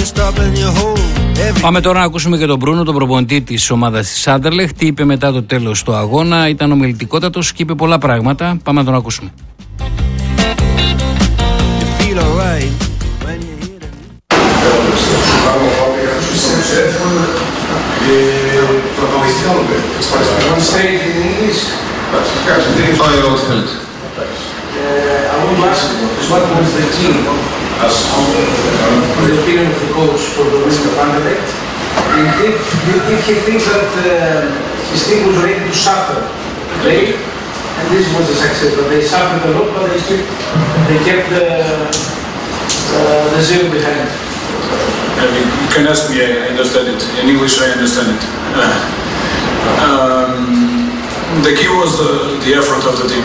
Πάμε τώρα να ακούσουμε και τον Μπρούνο, τον προπονητή της ομάδας της Άντερλεχτ. Τι είπε μετά το τέλος του αγώνα, ήταν ομιλητικότατος και είπε πολλά πράγματα. Πάμε να τον ακούσουμε. I want to ask you, what was the team, the opinion of the coach for the risk of Anderlecht? And if he thinks that his team was ready to suffer, right? And this was a success, but they suffered a lot, but they kept the zero behind. You can ask me, I understand it. In English, I understand it. The key was the effort of the team.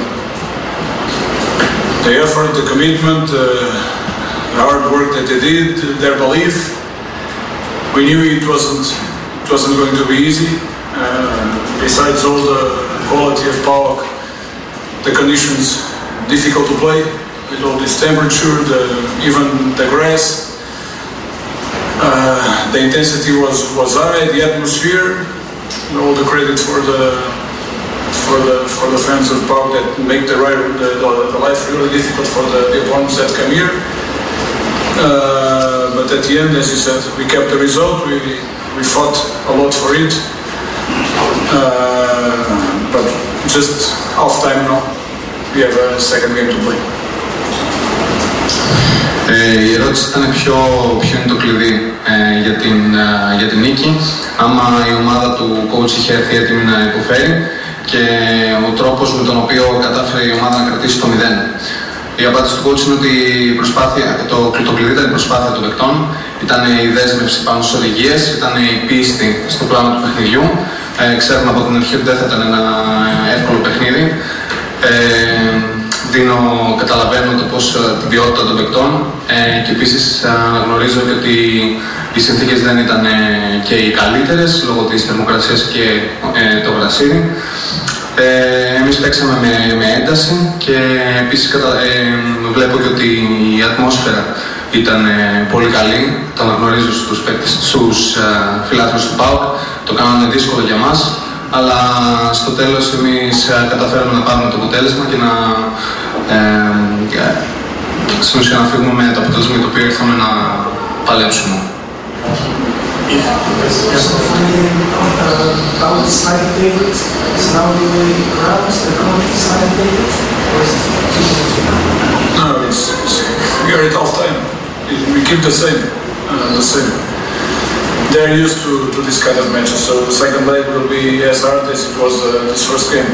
The effort, the commitment, the hard work that they did, their belief. We knew it wasn't going to be easy. Besides all the quality of PAOK, the conditions difficult to play with all this temperature, even the grass. The intensity was high, the atmosphere. All the credit for the fans of PAOK that make the life really difficult for the opponents that come here. But at the end, as you said, we kept the result. We fought a lot for it. But just half time now, we have a second game to play. Η ερώτηση ήταν ποιο είναι το κλειδί για την νίκη. Άμα η ομάδα του coach είχε έρθει έτοιμη να υποφέρει και ο τρόπος με τον οποίο κατάφερε η ομάδα να κρατήσει το 0. Η απάντηση του coach είναι ότι το κλειδί ήταν η προσπάθεια των παικτών, ήταν η δέσμευση πάνω στις οδηγίες, ήταν η πίστη στο πλάνο του παιχνιδιού. Ξέρουμε από την αρχή ότι δεν θα ήταν ένα εύκολο παιχνίδι. Καταλαβαίνω την ποιότητα των παικτών και επίσης αναγνωρίζω και ότι οι συνθήκες δεν ήταν και οι καλύτερες λόγω της θερμοκρασίας και το γρασίδι. Εμείς παίξαμε με ένταση και επίσης βλέπω και ότι η ατμόσφαιρα ήταν πολύ καλή. Το αναγνωρίζω στους φιλάθλους του ΠΑΟΚ. Το κάνανε δύσκολο για μας. Αλλά στο τέλος εμείς καταφέραμε να πάρουμε το αποτέλεσμα και στην ουσία να φύγουμε με το αποτέλεσμα για το οποίο ήρθαμε να παλέψουμε. No, we are at half time. We keep the same. They're used to this kind of matches, so the second leg will be as hard as it was this first game.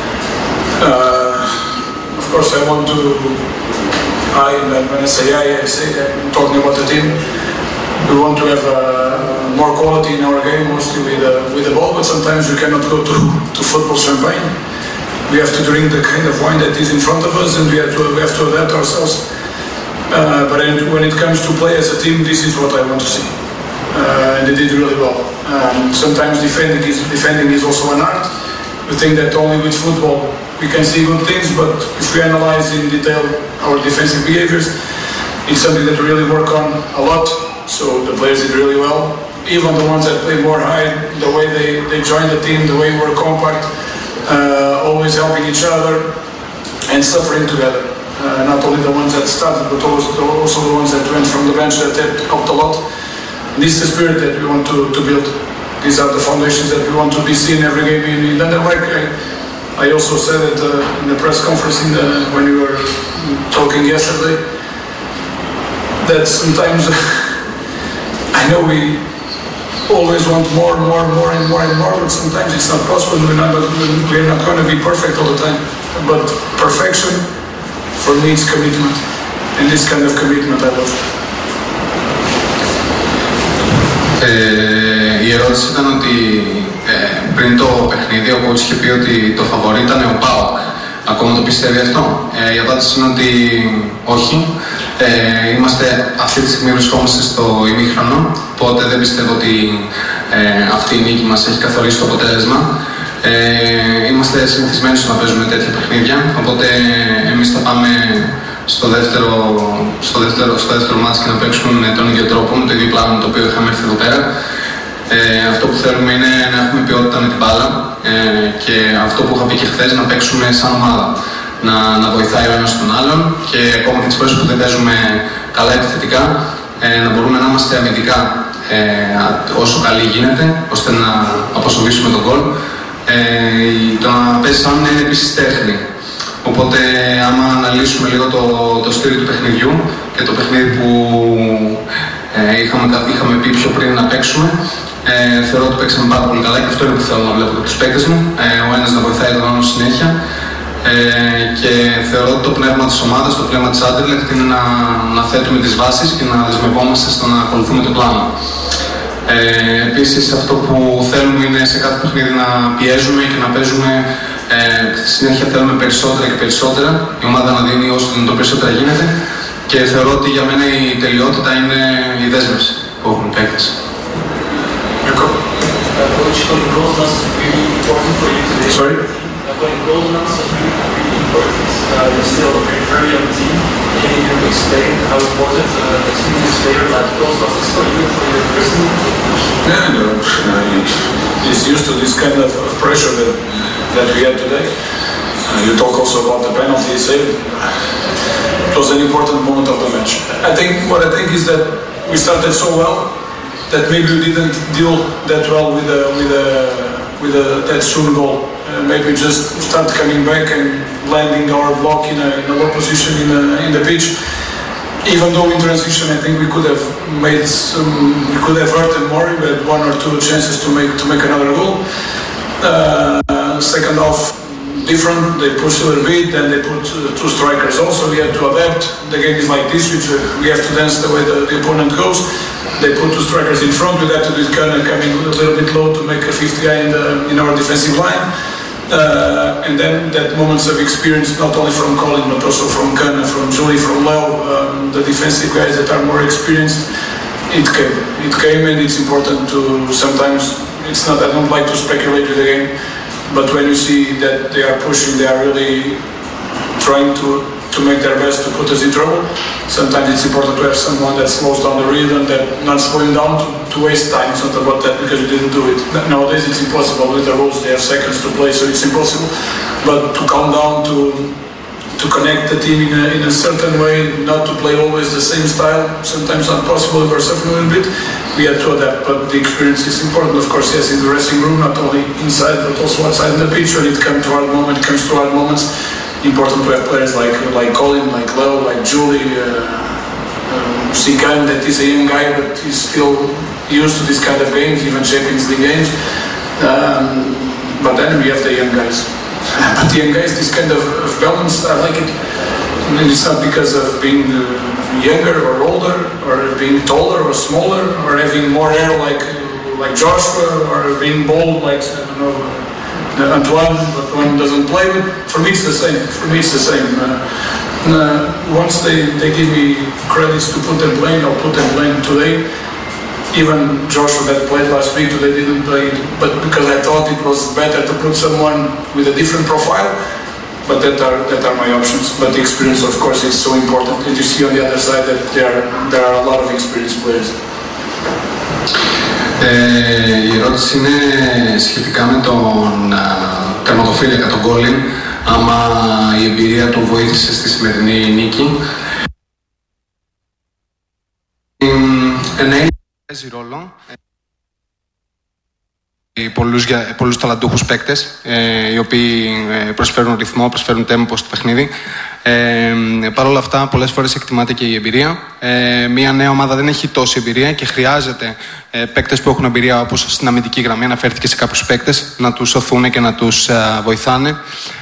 Of course, I want to. When I say I'm talking about the team. We want to have more quality in our game, mostly with the ball, but sometimes we cannot go to football champagne. We have to drink the kind of wine that is in front of us, and we have to adapt ourselves. But when it comes to play as a team, this is what I want to see. And they did really well. Sometimes defending is also an art. We think that only with football we can see good things, but if we analyze in detail our defensive behaviors, it's something that we really work on a lot. So the players did really well. Even the ones that play more high, the way they join the team, the way we're compact, always helping each other and suffering together. Not only the ones that started, but also the ones that went from the bench that helped a lot. This is the spirit that we want to build. These are the foundations that we want to be seen every game in Anderlecht. I also said it in the press conference when we were talking yesterday, that sometimes I know we always want more, but sometimes it's not possible. We're not going to be perfect all the time. But perfection, for me, is commitment. And this kind of commitment I love. Η ερώτηση ήταν ότι πριν το παιχνίδι ο coach είχε πει ότι το φαβορί ήταν ο ΠΑΟΚ. Ακόμα το πιστεύει αυτό? Η απάντηση είναι ότι όχι. Αυτή τη στιγμή βρισκόμαστε στο ημίχρονο, οπότε δεν πιστεύω ότι αυτή η νίκη μας έχει καθορίσει το αποτέλεσμα. Είμαστε συνηθισμένοι στο να παίζουμε τέτοια παιχνίδια, οπότε εμείς θα πάμε στο δεύτερο μάτς και να παίξουμε με τον ίδιο τρόπο, με το ίδιο πλάνο το οποίο είχαμε έρθει εδώ πέρα. Αυτό που θέλουμε είναι να έχουμε ποιότητα με την μπάλα και αυτό που είχα πει και χθες, να παίξουμε σαν ομάδα. Να βοηθάει ο ένας τον άλλον και ακόμα και τις φορές που δεν παίζουμε καλά επιθετικά, να μπορούμε να είμαστε αμυντικά όσο καλή γίνεται, ώστε να αποσοβήσουμε τον γκολ. Το να παίζεις άμυνα είναι επίσης τέχνη. Οπότε άμα αναλύσουμε λίγο το στήρι του παιχνιδιού και το παιχνίδι που είχαμε πει πιο πριν να παίξουμε, θεωρώ ότι παίξαμε πάρα πολύ καλά και αυτό είναι που θέλω να βλέπω από τους παίκτες μου. Ο ένας να βοηθάει τον άλλον συνέχεια. Και θεωρώ ότι το πνεύμα της ομάδας, το πνεύμα της Anderlecht είναι να θέτουμε τις βάσεις και να δεσμευόμαστε στο να ακολουθούμε το πλάνο. Επίσης αυτό που θέλουμε είναι σε κάθε παιχνίδι να πιέζουμε και να παίζουμε. Συνέχεια θέλουμε περισσότερα και περισσότερα, η ομάδα να δίνει όσο το περισσότερα γίνεται και θεωρώ ότι για μένα η τελειότητα είναι η δέσμευση που έχουν οι παίκτες. Sorry? Going goal now is really important. You're still a very young team. Can you explain how important an experienced player like Rosbach is for you, for your personal? Yeah, he's used to this kind of pressure that we had today. You talk also about the penalty save. It was an important moment of the match. What I think is that we started so well that maybe we didn't deal that well with that soon goal. Maybe just start coming back and landing our block in a low position in the pitch. Even though in transition, I think we could have hurt them more. We had one or two chances to make another goal. Second half, different. They pushed a little bit, then they put two strikers also. We had to adapt. The game is like this, which we have to dance the way the opponent goes. They put two strikers in front. We had to do kind of coming a little bit low to make a 50 guy in our defensive line. And then that moments of experience, not only from Colin, but also from Kana, from Julie, from Leo, the defensive guys that are more experienced, it came and it's important to sometimes, it's not, I don't like to speculate with the game, but when you see that they are pushing, they are really trying to make their best to put us in trouble. Sometimes it's important to have someone that slows down the rhythm, that not slowing down to waste time. It's not about that because you didn't do it. Nowadays it's impossible with the rules. They have seconds to play, so it's impossible. But to calm down, to connect the team in a certain way, not to play always the same style. Sometimes not possible. We were suffering a little bit. We had to adapt, but the experience is important. Of course, yes, in the dressing room, not only inside but also outside in the pitch. When it comes to hard moments. Important to have players like Colin, like Leo, like Julie, Sikan, that is a young guy, but he's still used to this kind of games, even Champions League games. But then we have the young guys. But the young guys, this kind of balance, I like it. And it's not because of being younger or older, or being taller or smaller, or having more hair like Joshua, or being bold like, I don't know, Antoine, but one doesn't play with. For me, it's the same. Once they give me credits to put them playing, I'll put them playing today. Even Joshua that played last week, today didn't play, but because I thought it was better to put someone with a different profile. But that are my options. But the experience, of course, is so important. And you see on the other side that there are a lot of experienced players. Η ερώτηση είναι σχετικά με τον τερματοφύλακα, τον Colin, άμα η εμπειρία του βοήθησε στη σημερινή νίκη. Ναι, παίζει ρόλο. Πολλούς ταλαντούχους παίκτες, οι οποίοι προσφέρουν ρυθμό, προσφέρουν τέμπο στο παιχνίδι. Παρ' όλα αυτά, πολλές φορές εκτιμάται και η εμπειρία. Μια νέα ομάδα δεν έχει τόση εμπειρία και χρειάζεται παίκτες που έχουν εμπειρία, όπως στην αμυντική γραμμή, αναφέρθηκε σε κάποιους παίκτες, να τους σωθούν και να τους βοηθάνε.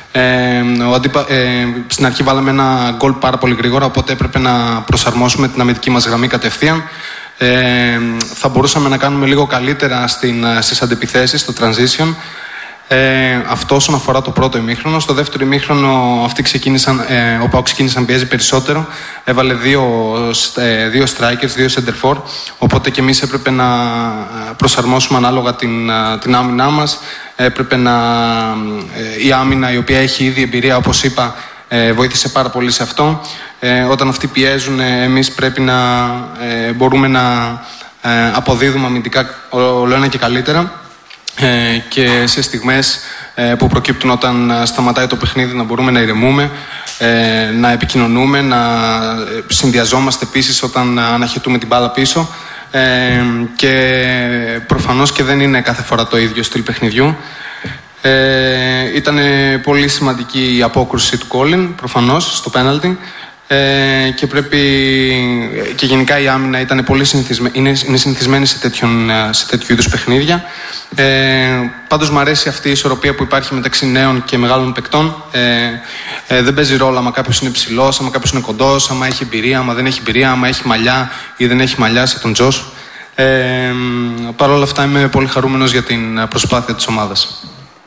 Στην αρχή βάλαμε ένα γκολ πάρα πολύ γρήγορα, οπότε έπρεπε να προσαρμόσουμε την αμυντική μας γραμμή κατευθείαν. Θα μπορούσαμε να κάνουμε λίγο καλύτερα στις αντεπιθέσεις, στο transition. Αυτό όσον αφορά το πρώτο ημίχρονο. Στο δεύτερο ημίχρονο ο ΠΑΟΚ ξεκίνησε να πιέζει περισσότερο. Έβαλε δύο strikers, δύο center for. Οπότε και εμείς έπρεπε να προσαρμόσουμε ανάλογα την άμυνά μας. Έπρεπε η άμυνα, η οποία έχει ήδη εμπειρία, όπως είπα, βοήθησε πάρα πολύ σε αυτό. Όταν αυτοί πιέζουν, εμείς πρέπει να μπορούμε να αποδίδουμε αμυντικά όλο ένα και καλύτερα, και σε στιγμές που προκύπτουν όταν σταματάει το παιχνίδι να μπορούμε να ηρεμούμε, να επικοινωνούμε, να συνδυαζόμαστε επίσης όταν αναχαιτούμε την μπάλα πίσω, και προφανώς και δεν είναι κάθε φορά το ίδιο στυλ παιχνιδιού. Ήταν πολύ σημαντική η απόκρουση του Κόλιν, προφανώς, στο πέναλτι, και πρέπει και γενικά η άμυνα ήταν πολύ είναι συνηθισμένη σε τέτοιου είδους παιχνίδια. Πάντως μου αρέσει αυτή η ισορροπία που υπάρχει μεταξύ νέων και μεγάλων παικτών. Δεν παίζει ρόλο άμα κάποιος είναι ψηλός, άμα κάποιος είναι κοντός, άμα έχει εμπειρία, άμα δεν έχει εμπειρία, άμα έχει μαλλιά ή δεν έχει μαλλιά, σε τον Τζος. Παρ' όλα αυτά είμαι πολύ χαρούμενος για την προσπάθεια της ομάδας.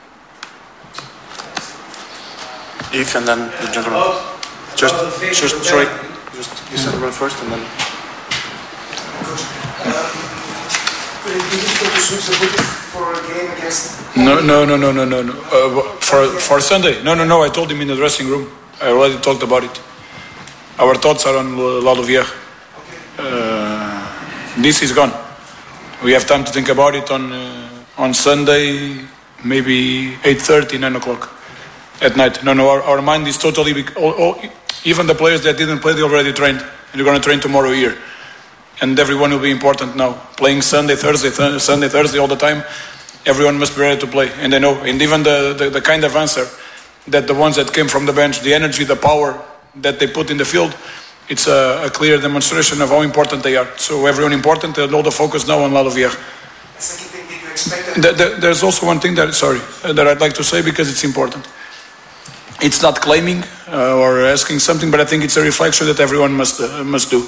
If and then the gentleman. Just sorry. Just you said well first and then. No. For Sunday. No. I told him in the dressing room. I already talked about it. Our thoughts are on Ladovière. This is gone. We have time to think about it on Sunday, maybe 8:30, 9 o'clock. At night. No, our mind is totally... even the players that didn't play, they already trained. And they're going to train tomorrow here. And everyone will be important now. Playing Sunday, Thursday all the time. Everyone must be ready to play. And they know. And even the kind of answer that the ones that came from the bench, the energy, the power that they put in the field, it's a clear demonstration of how important they are. So everyone important, and all the focus now on Ladovière. There's also one thing that I'd like to say because it's important. It's not claiming or asking something, but I think it's a reflection that everyone must do.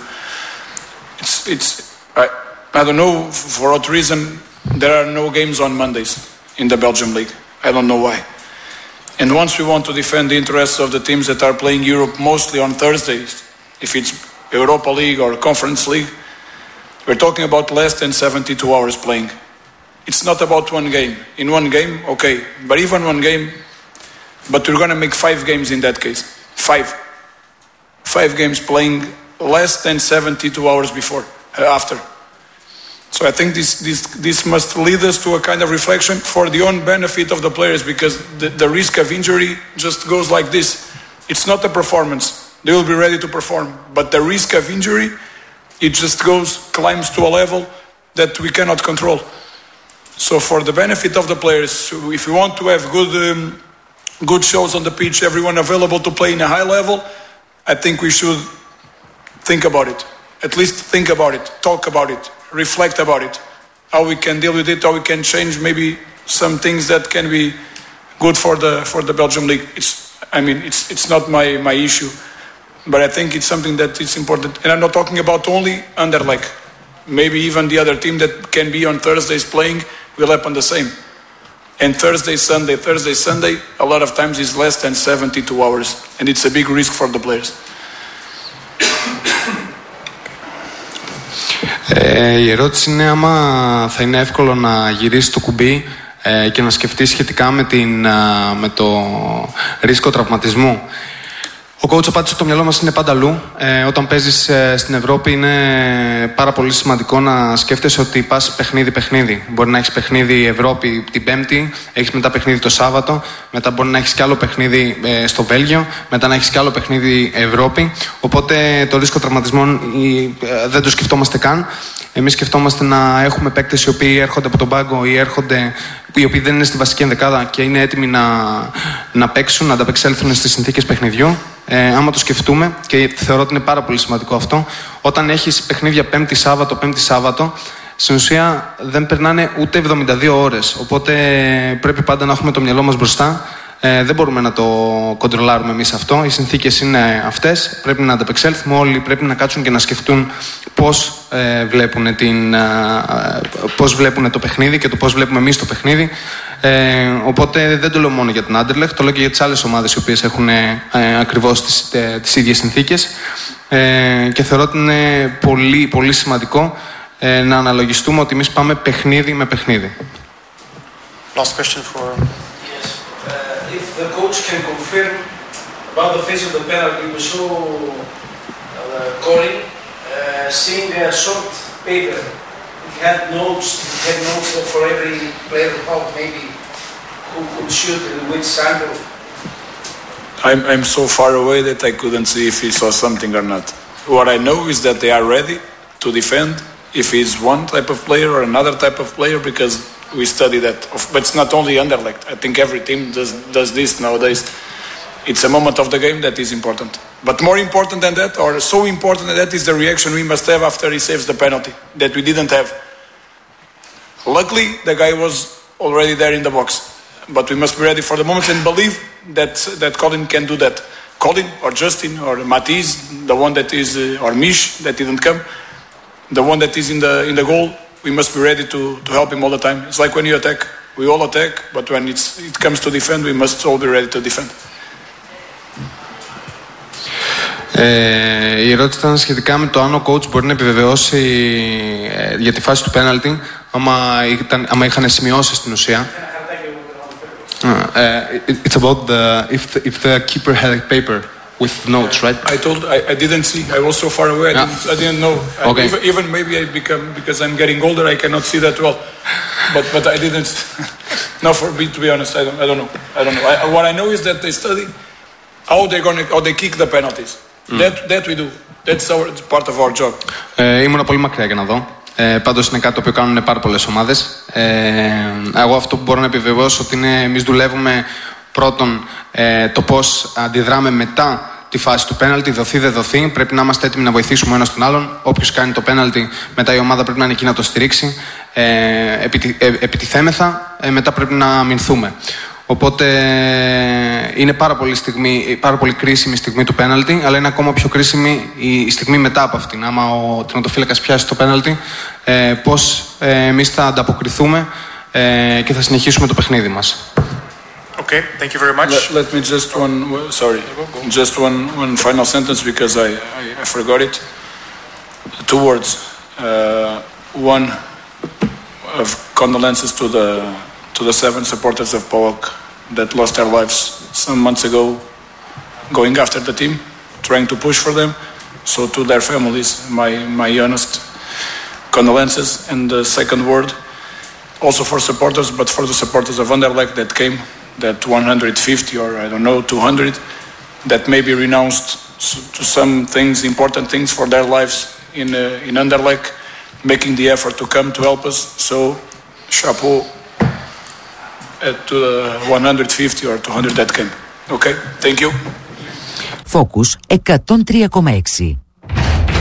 I don't know for what reason there are no games on Mondays in the Belgium League. I don't know why. And once we want to defend the interests of the teams that are playing Europe mostly on Thursdays, if it's Europa League or Conference League, we're talking about less than 72 hours playing. It's not about one game. In one game, okay, but even one game. But we're going to make 5 games in that case. 5 games playing less than 72 hours after. So I think this must lead us to a kind of reflection for the own benefit of the players, because the risk of injury just goes like this. It's not a performance. They will be ready to perform. But the risk of injury, it just climbs to a level that we cannot control. So for the benefit of the players, if we want to have good shows on the pitch, everyone available to play in a high level, I think we should think about it. At least think about it, talk about it, reflect about it, how we can deal with it, how we can change maybe some things that can be good for the Belgium League. It's not my issue, but I think it's something that is important. And I'm not talking about only Anderlecht. Maybe even the other team that can be on Thursdays playing will happen the same. And Thursday, Sunday, a lot of times is less than 72 hours. And it's a big risk for the players. Η ερώτηση είναι άμα θα είναι εύκολο να γυρίσει το κουμπί και να σκεφτεί σχετικά με το ρίσκο τραυματισμού. Ο coach απάντησε ότι το μυαλό μας είναι πάντα αλλού. Όταν παίζεις στην Ευρώπη είναι πάρα πολύ σημαντικό να σκέφτεσαι ότι πας παιχνίδι. Μπορεί να έχεις παιχνίδι Ευρώπη την Πέμπτη, έχεις μετά παιχνίδι το Σάββατο, μετά μπορεί να έχεις κι άλλο παιχνίδι στο Βέλγιο, μετά να έχεις κι άλλο παιχνίδι Ευρώπη. Οπότε το ρίσκο τραυματισμών δεν το σκεφτόμαστε καν. Εμείς σκεφτόμαστε να έχουμε παίκτες οι οποίοι έρχονται από τον πάγκο ή οι οποίοι δεν είναι στη βασική ενδεκάδα και είναι έτοιμοι να παίξουν, να ανταπεξέλθουν στις συνθήκες παιχνιδιού. Άμα το σκεφτούμε, και θεωρώ ότι είναι πάρα πολύ σημαντικό αυτό, όταν έχεις παιχνίδια Πέμπτη Σάββατο, στην ουσία δεν περνάνε ούτε 72 ώρες. Οπότε πρέπει πάντα να έχουμε το μυαλό μας μπροστά. Δεν μπορούμε να το κοντρολάρουμε εμείς αυτό. Οι συνθήκες είναι αυτές. Πρέπει να ανταπεξέλθουμε όλοι. Πρέπει να κάτσουν και να σκεφτούν πώς βλέπουν το παιχνίδι και το πώς βλέπουμε εμείς το παιχνίδι. Οπότε δεν το λέω μόνο για την Anderlecht, το λέω και για τις άλλες ομάδες οι οποίες έχουν ακριβώς τις ίδιες συνθήκες. Και θεωρώ ότι είναι πολύ, πολύ σημαντικό να αναλογιστούμε ότι εμείς πάμε παιχνίδι με παιχνίδι. Last question for... If the coach can confirm about the phase of the penalty, we saw Colin seeing a short paper. He had notes for every player how maybe who could shoot and which angle. I'm so far away that I couldn't see if he saw something or not. What I know is that they are ready to defend if he's one type of player or another type of player, because we study that. But it's not only Anderlecht. I think every team does this nowadays. It's a moment of the game that is important. But more important than that, or so important than that, is the reaction we must have after he saves the penalty, that we didn't have. Luckily, the guy was already there in the box. But we must be ready for the moment and believe that Colin can do that. Colin or Justin or Matisse, the one that is, or Mish that didn't come, the one that is in the goal, we must be ready to help him all the time. It's like when you attack, we all attack, but when it comes to defend, we must all be ready to defend. Η ερώτηση ήταν σχετικά με το αν ο coach μπορεί να επιβεβαιώσει για τη φάση του πέναλτι, άμα είχαν σημειώσει στην ουσία. It's about if the keeper had a paper with notes, right? I didn't see. I was so far away. I didn't know. Okay. Even maybe I become, because I'm getting older, I cannot see that well. But I didn't. No, for me to be honest, I don't know. What I know is that they study how they kick the penalties. That we do. That's part of our job. Ήμουν πολύ μακριά για να δω. Πάντως είναι κάτι το οποίο κάνουν πάρα πολλές ομάδες. Εγώ αυτό που μπορώ να επιβεβαιώσω ότι είναι εμείς δουλεύουμε πρώτον το πώς αντιδράμε μετά τη φάση του πέναλτι, δοθεί δεν δοθεί. Πρέπει να είμαστε έτοιμοι να βοηθήσουμε ο ένας τον άλλον. Όποιος κάνει το πέναλτι, μετά η ομάδα πρέπει να είναι εκεί να το στηρίξει. Επιτιθέμεθα, μετά πρέπει να αμυνθούμε. Οπότε είναι πάρα πολύ κρίσιμη η στιγμή του πέναλτι, αλλά είναι ακόμα πιο κρίσιμη η στιγμή μετά από αυτήν. Άμα ο τερματοφύλακας πιάσει το πέναλτι, πώς εμείς θα ανταποκριθούμε και θα συνεχίσουμε το παιχνίδι μας. Okay, thank you very much. Let me just one final sentence, because I forgot it. 2 words. One of condolences to the 7 supporters of PAOK that lost their lives some months ago, going after the team, trying to push for them. So to their families, my honest condolences. And the second word, also for supporters, but for the supporters of Anderlecht that came, that 150 or I don't know, 200, that maybe renounced to some things, important things for their lives in Anderlecht, making the effort to come to help us. So, chapeau to the 150 or 200 that came. Okay, thank you. Focus 103,6.